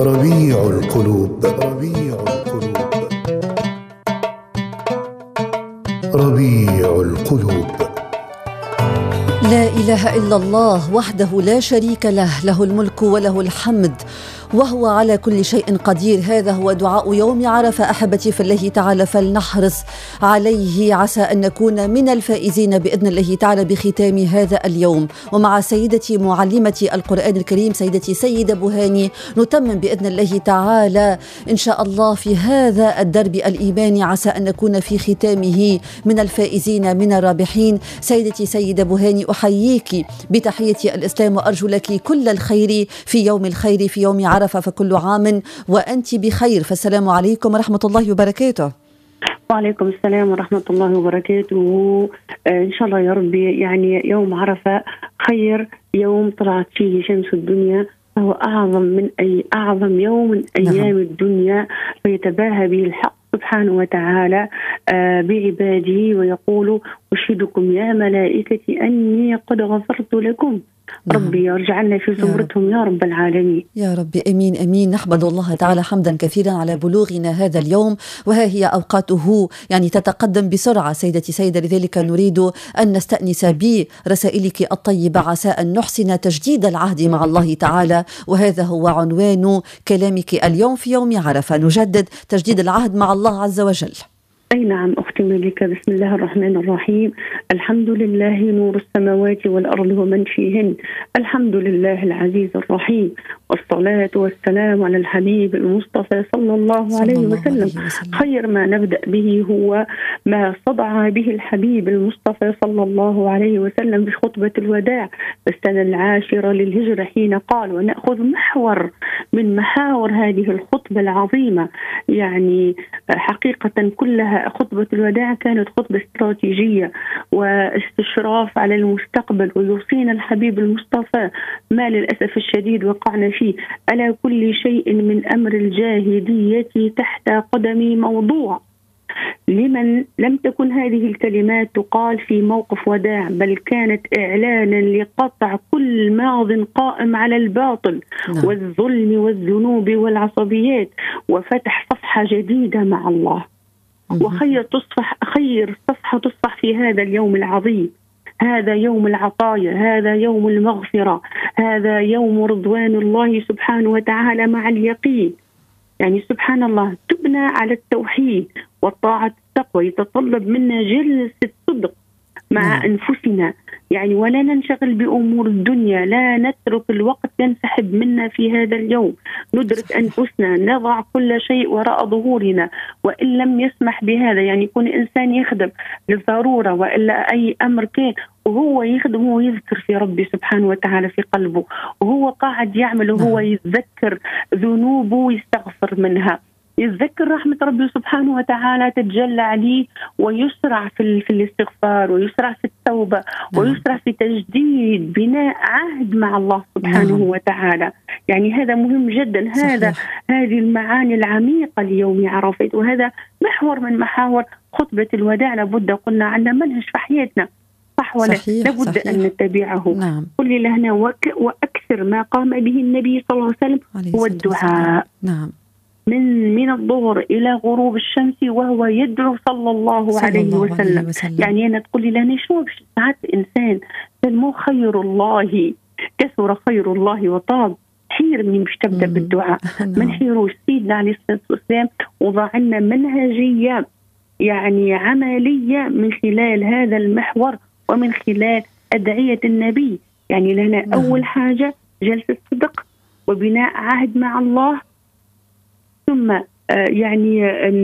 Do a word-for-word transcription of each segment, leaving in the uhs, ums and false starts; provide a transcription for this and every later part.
ربيع القلوب. ربيع القلوب. ربيع القلوب. لا إله إلا الله وحده لا شريك له، له الملك وله الحمد وهو على كل شيء قدير. هذا هو دعاء يوم عرفة أحبتي في الله تعالى، فلنحرص عليه عسى أن نكون من الفائزين بإذن الله تعالى بختام هذا اليوم. ومع سيدتي معلمتي القرآن الكريم سيدتي سيدة بوهاني نتمم بإذن الله تعالى إن شاء الله في هذا الدرب الإيماني، عسى أن نكون في ختامه من الفائزين من الرابحين. سيدتي سيدة بوهاني أحييك بتحية الإسلام وأرجو لك كل الخير في يوم الخير في يوم عرفة، فكل عام وأنت بخير. فالسلام عليكم ورحمة الله وبركاته. وعليكم السلام ورحمة الله وبركاته. إن شاء الله يا ربي، يعني يوم عرفة خير يوم طلعت فيه شمس الدنيا، فهو أعظم من أي أعظم يوم من أيام نعم. الدنيا، فيتباهى به الحق سبحانه وتعالى بعباده ويقول: أشهدكم يا ملائكتي أني قد غفرت لكم. نعم. ربي يرجعنا في زمرتهم يا رب العالمين. يا رب امين امين. نحمد الله تعالى حمدا كثيرا على بلوغنا هذا اليوم، وها هي اوقاته يعني تتقدم بسرعه سيدتي سيده، لذلك نريد ان نستأنس برسائلك الطيبه عسى ان نحسن تجديد العهد مع الله تعالى، وهذا هو عنوان كلامك اليوم في يوم عرفة، نجدد تجديد العهد مع الله عز وجل. أي نعم أختي ملكة، بسم الله الرحمن الرحيم. الحمد لله نور السماوات والأرض ومن فيهن، الحمد لله العزيز الرحيم، والصلاة والسلام على الحبيب المصطفى صلى الله عليه وسلم. خير ما نبدأ به هو ما صدع به الحبيب المصطفى صلى الله عليه وسلم بخطبة الوداع في السنة العاشرة للهجرة، حين قال: ونأخذ محور من محاور هذه الخطبة العظيمة. يعني حقيقة كلها خطبة الوداع كانت خطبة استراتيجية واستشراف على المستقبل، ويوصينا الحبيب المصطفى ما للأسف الشديد وقعنا فيه: ألا كل شيء من أمر الجاهلية تحت قدمي موضوع. لمن لم تكن هذه الكلمات تقال في موقف وداع، بل كانت إعلانا لقطع كل ماض قائم على الباطل نعم. والظلم والذنوب والعصبيات، وفتح صفحة جديدة مع الله. وخير تصفح خير صفحة تصفح في هذا اليوم العظيم. هذا يوم العطايا، هذا يوم المغفرة، هذا يوم رضوان الله سبحانه وتعالى مع اليقين. يعني سبحان الله، تبنى على التوحيد والطاعة التقوى، يتطلب منا جلسة صدق مع نعم. أنفسنا، يعني ولا ننشغل بأمور الدنيا، لا نترك الوقت ينسحب منا في هذا اليوم، ندرك أنفسنا، نضع كل شيء وراء ظهورنا. وإن لم يسمح بهذا، يعني يكون إنسان يخدم للضرورة وإلا أي أمر كان، وهو يخدم ويذكر في ربي سبحانه وتعالى في قلبه، وهو قاعد يعمل وهو يتذكر ذنوبه ويستغفر منها، يتذكر رحمة ربي سبحانه وتعالى تتجلى عليه، ويسرع في, في الاستغفار، ويسرع في التوبة، ويسرع في تجديد بناء عهد مع الله سبحانه وتعالى. يعني هذا مهم جدا. هذا هذه المعاني العميقة ليوم عرفة، وهذا محور من محاور خطبة الوداع. لابد قلنا عندنا منهج في حياتنا، صح ولا؟ لابد أن نتبعه. نعم. كل لهنا وأكثر ما قام به النبي صلى الله عليه وسلم هو الدعاء. نعم. من من الظهر إلى غروب الشمس وهو يدعو صلى الله صلى عليه الله وسلم. عليه وسلم. يعني أنا تقولي لنا شو ساعات إنسان سلمو خير الله، كثر خير الله وطاب، حير من مش تبدأ بالدعاء. من حيروش سيدنا عليه الصلاة والسلام وضع لنا منهجية يعني عملية من خلال هذا المحور ومن خلال أدعية النبي. يعني لنا أول حاجة جلسة صدق وبناء عهد مع الله، ثم يعني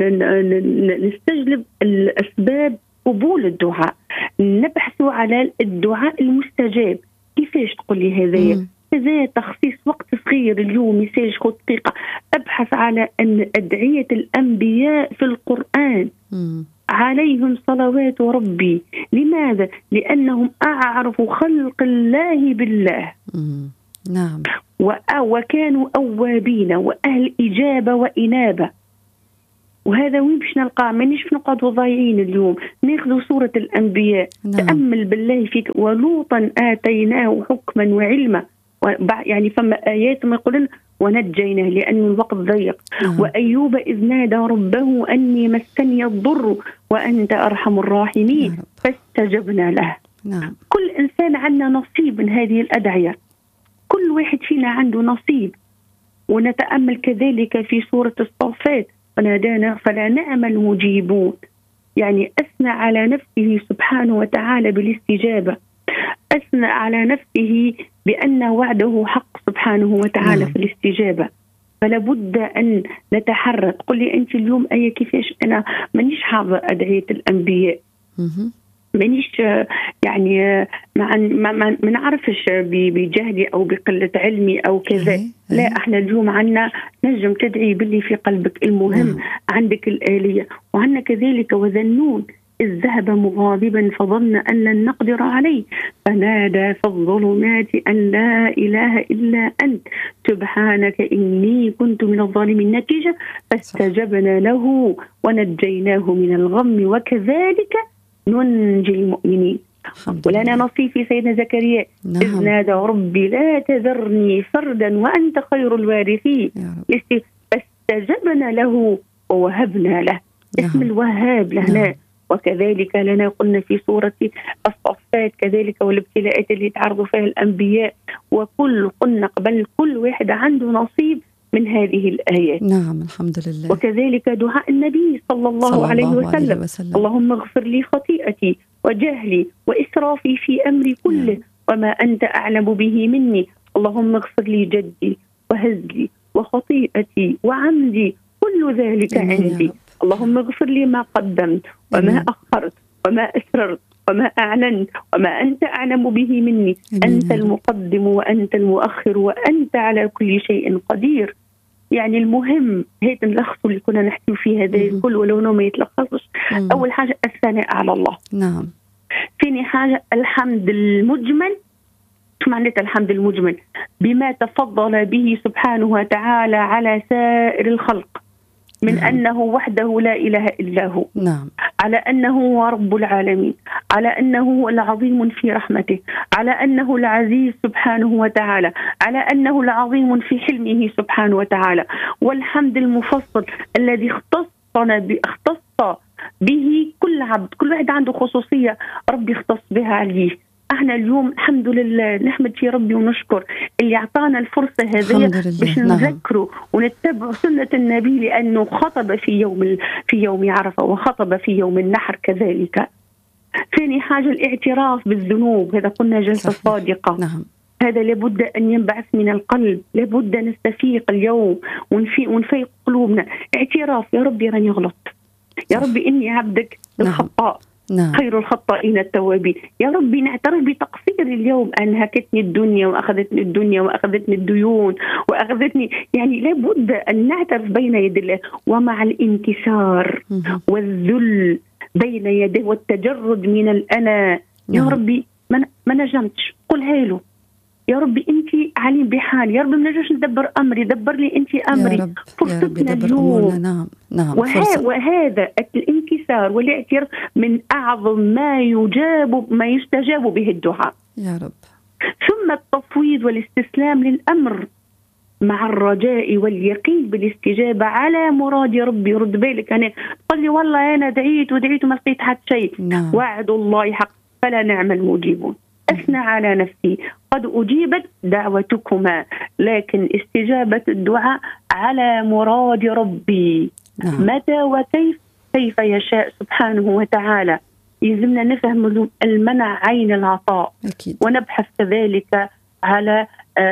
نستجلب الأسباب قبول الدعاء، نبحث على الدعاء المستجاب. كيفاش تقولي هذا؟ هذا تخصيص وقت صغير اليوم، مساج خد دقيقة أبحث على أن أدعية الأنبياء في القرآن مم. عليهم صلوات ربي. لماذا؟ لأنهم أعرفوا خلق الله بالله. مم. نعم. وكانوا أوابين وأهل إجابة وإنابة. وهذا وين باش نلقى؟ مانيش نقعدوا ضايعين اليوم. ناخذوا سورة الأنبياء. نعم. تأمل بالله فيك. ولوطا آتيناه حكما وعلما، يعني فما آيات ما يقولن ونجيناه لأن الوقت ضيق. نعم. وأيوب إذ نادى ربه أني مسني الضر وأنت أرحم الراحمين فاستجبنا له. نعم. كل إنسان عندنا نصيب من هذه الأدعية، كل واحد فينا عنده نصيب. ونتأمل كذلك في سورة الصافات فنادانا فلا نعم المجيبون، يعني أثنى على نفسه سبحانه وتعالى بالاستجابة، أثنى على نفسه بأن وعده حق سبحانه وتعالى نعم. في الاستجابة. فلا بد أن نتحرك. قل لي أنت اليوم أي كيفاش؟ أنا مانيش حافظة أدعية الأنبياء، مانيش يعني ما ما ما نعرفش بجهلي أو بقلة علمي أو كذا. أي. لا، أي. احنا اليوم عنا نجم تدعي باللي في قلبك. المهم نعم. عندك الآلية. وعنا كذلك وذنون إذ ذهب مغاضبا فظن أن لن نقدر عليه فنادى في الظلمات أن لا إله إلا أنت سبحانك إني كنت من الظالمين. نتيجة فاستجبنا له ونجيناه من الغم وكذلك ننجي المؤمنين. ولنا نصيب في سيدنا زكريا نعم. إذ نادى ربي لا تذرني فردا وأنت خير الوارثين فاستجبنا له ووهبنا له. نعم. اسم الوهاب لنا. نعم. وكذلك لنا قلنا في سورة الصفات كذلك والابتلاءات اللي تعرضوا فيها الأنبياء وكل قلنا قبل كل واحد عنده نصيب من هذه الآيات. نعم الحمد لله. وكذلك دعاء النبي صلى الله, صلى الله عليه, وسلم. عليه وسلم اللهم اغفر لي خطيئتي وجهلي وإسرافي في أمري كله نعم. وما أنت أعلم به مني اللهم اغفر لي جدي وهزلي وخطيئتي وعمدي كل ذلك عندي. اللهم اغفر لي ما قدمت وما أخرت وما أسررت وما أعلنت وما أنت أعلم به مني. أنت المقدم وأنت المؤخر وأنت على كل شيء قدير. يعني المهم هيك نلخص اللي كنا نحكي فيه هذا الكل ولو انه ما يتلخصش. أول حاجة الثناء على الله. نعم. ثاني حاجة الحمد المجمل. شو معناتها الحمد المجمل؟ بما تفضل به سبحانه وتعالى على سائر الخلق من نعم. أنه وحده لا إله إلا هو. نعم. على أنه هو رب العالمين، على أنه هو العظيم في رحمته، على أنه العزيز سبحانه وتعالى، على أنه العظيم في حلمه سبحانه وتعالى. والحمد المفصل الذي اختصنا اختص به كل عبد، كل واحد عنده خصوصية ربي اختص بها عليه. احنا اليوم الحمد لله نحمد في ربي ونشكر اللي اعطانا الفرصه هذه باش نذكره نعم. ونتبع سنه النبي لانه خطب في يوم في يوم عرفه وخطب في يوم النحر كذلك. ثاني حاجه الاعتراف بالذنوب، هذا قلنا جلسه صادقه نعم. هذا لابد ان ينبعث من القلب، لابد نستفيق اليوم ونفيق قلوبنا. اعتراف يا ربي راني غلط، يا ربي اني عبدك الخطاء نعم. خير الخطائين التوابين. يا ربي نعترف بتقصيري اليوم، أنهكتني الدنيا وأخذتني الدنيا وأخذتني الديون وأخذتني، يعني لابد أن نعترف بين يدي الله ومع الانكسار والذل بين يديه والتجرد من الأنا. يا ربي ما نجمتش، قلها له يا ربي أنت عليم بحالي، يا ربي ما نجمش ندبر أمري، دبر لي أنت أمري. يا رب. فرصتنا اليوم. نعم نعم. وه... وهذا الانكسار والاعتراف من أعظم ما يجاب ما يستجاب به الدعاء. يا رب. ثم التفويض والاستسلام للأمر مع الرجاء واليقين بالاستجابة على مراد ربي. رد بالك أنا قل لي والله أنا دعيت ودعيت وما لقيت حتى شيء. نعم. وعد الله حق فلا نعم المجيبون. أثنى على نفسي قد أجيبت دعوتكما لكن استجابة الدعاء على مراد ربي. نعم. متى وكيف كيف يشاء سبحانه وتعالى. يلزمنا نفهم المنع عين العطاء. أكيد. ونبحث كذلك على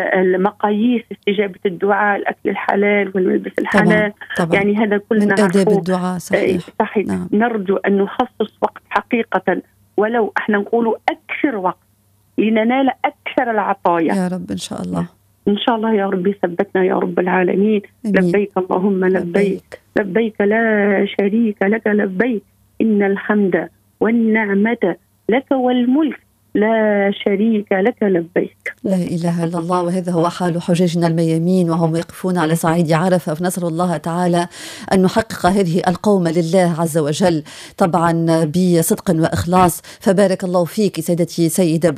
المقاييس استجابة الدعاء، الأكل الحلال والملبس الحلال. طبعا. طبعا. يعني هذا كلنا من آداب الدعاء. صحيح. صحيح. نعم. نرجو أن نخصص وقت حقيقة ولو احنا نقولوا أكثر وقت لننال أكثر العطايا. يا رب إن شاء الله. إن شاء الله يا ربي ثبتنا يا رب العالمين. أمين. لبيك اللهم لبيك. لبيك لبيك لا شريك لك لبيك إن الحمد والنعمة لك والملك لا شريك لك لبيك. لا إله إلا الله. وهذا هو حال حجاجنا الميامين وهم يقفون على صعيد عرفة. فنسأل الله تعالى أن نحقق هذه القوم لله عز وجل طبعا بصدق وإخلاص. فبارك الله فيك سيدتي سيدة